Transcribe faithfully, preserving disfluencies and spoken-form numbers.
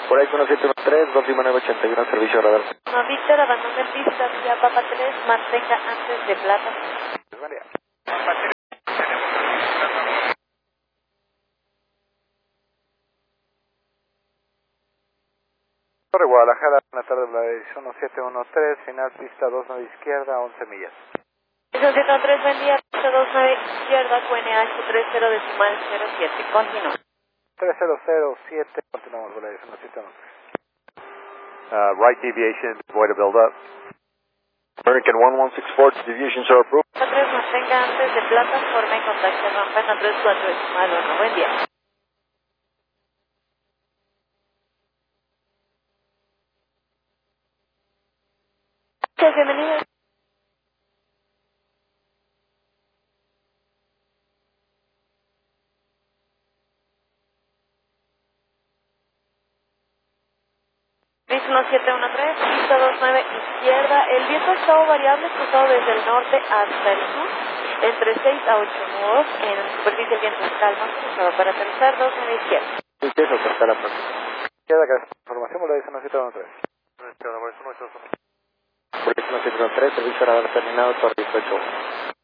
Por ahí uno siete uno tres, dos nueve ochenta y uno, servicio radar. No, Víctor, abandona el pista hacia Papa tres, mantenga antes de plata. Buen día. Torre Guadalajara, buenas tardes, la dirección uno siete uno tres, final pista dos nueve izquierda, once millas. uno siete uno tres, buen día, pista dos nueve izquierda, Q N H tres cero decimal cero siete, continúa. tres cero cero siete, continuamos con la dirección uno siete uno tres. Uh, right deviation, avoid a build-up. American one one six four, deviations are approved. tres, mantenga antes de plata, forma y contacto rampa en tres cuatro decimal uno, buen día. Gracias, bienvenido. uno siete uno tres, pista dos nueve izquierda. El viento ha estado variable, cruzado desde el norte hasta el sur, entre seis a ocho nudos. En superficie el viento es calma, cruzado para aterrizar dos nueve izquierda. Sí, eso, hasta la próxima. Queda que información por la dirección uno siete uno tres. Por ahí uno siete uno tres, servicio radar terminado, Torre dieciocho.